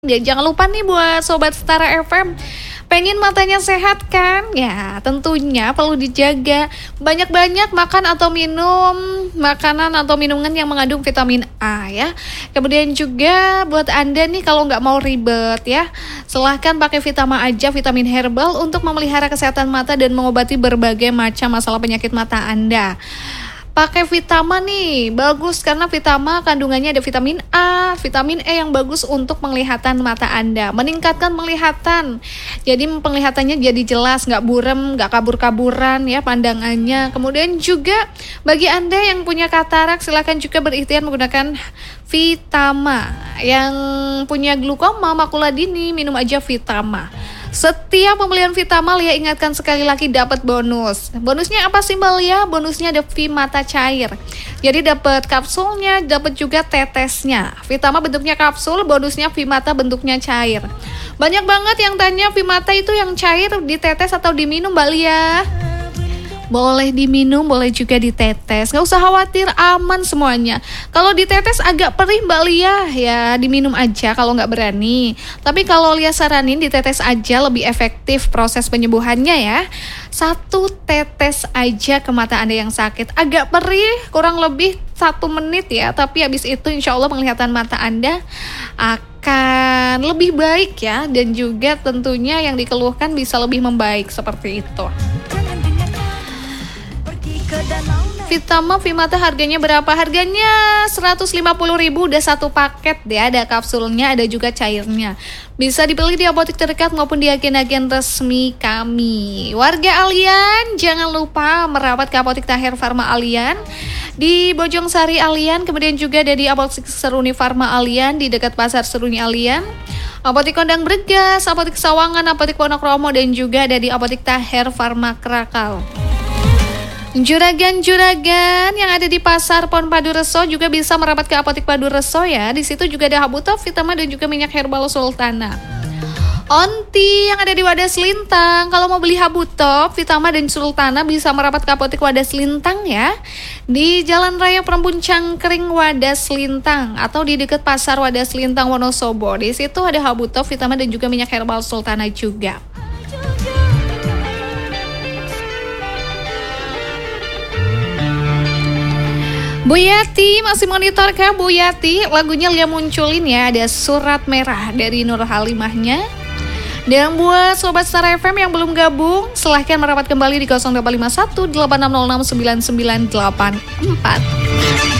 Dan jangan lupa nih buat Sobat Setara FM, pengen matanya sehat kan? Ya tentunya perlu dijaga. Banyak-banyak makan atau minum makanan atau minuman yang mengandung vitamin A ya. Kemudian juga buat Anda nih kalau nggak mau ribet ya, silahkan pakai Vitama aja, vitamin herbal untuk memelihara kesehatan mata dan mengobati berbagai macam masalah penyakit mata Anda. Pakai Vitama nih, bagus karena Vitama kandungannya ada vitamin A, vitamin E yang bagus untuk penglihatan mata Anda, meningkatkan penglihatan. Jadi penglihatannya jadi jelas, nggak burem, nggak kabur-kaburan ya pandangannya. Kemudian juga bagi Anda yang punya katarak, silakan juga berikhtiar menggunakan Vitama. Yang punya glukoma, makula dini, minum aja Vitama. Setiap pembelian Vitama, Lia ingatkan sekali lagi dapat bonus. Bonusnya apa sih Mbak Lia? Bonusnya ada Vimata cair. Jadi dapat kapsulnya, dapat juga tetesnya. Vitama bentuknya kapsul, bonusnya Vimata bentuknya cair. Banyak banget yang tanya Vimata itu yang cair ditetes atau diminum Mbak Lia? Boleh diminum, boleh juga ditetes. Nggak usah khawatir, aman semuanya. Kalau ditetes agak perih Mbak Lia, ya diminum aja kalau nggak berani. Tapi kalau Lia saranin ditetes aja, lebih efektif proses penyembuhannya ya. 1 tetes aja ke mata Anda yang sakit. Agak perih, kurang lebih 1 menit ya. Tapi habis itu insya Allah penglihatan mata Anda akan lebih baik ya. Dan juga tentunya yang dikeluhkan bisa lebih membaik seperti itu. Vitama Vimata harganya berapa? Harganya 150.000 udah 1 paket deh. Ada kapsulnya, ada juga cairnya. Bisa dibeli di apotek terdekat maupun di agen-agen resmi kami. Warga Alian, jangan lupa merawat ke apotek Tahir Farma Alian di Bojong Sari Alian, kemudian juga ada di apotek Seruni Farma Alian di dekat Pasar Seruni Alian. Apotek Kondang Bregas, apotek Sawangan, apotek Ponokromo, dan juga ada di apotek Tahir Farma Krakal. Juragan-juragan yang ada di Pasar Pon Padu Reso juga bisa merapat ke apotek Padu Reso ya. Di situ juga ada Habutop, Vitama, dan juga minyak herbal Sultana. Onti yang ada di Wadas Lintang, kalau mau beli Habutop, Vitama, dan Sultana bisa merapat ke apotek Wadas Lintang ya. Di Jalan Raya Perembun Cangkring Wadas Lintang atau di dekat Pasar Wadas Lintang Wonosobo. Di situ ada Habutop, Vitama, dan juga minyak herbal Sultana juga. Bu Yati masih monitor kah Bu Yati? Lagunya Lia munculin ya, ada Surat Merah dari Nur Halimahnya. Dan buat Sobat Setara FM yang belum gabung, silahkan merapat kembali di 0851 8606 9984.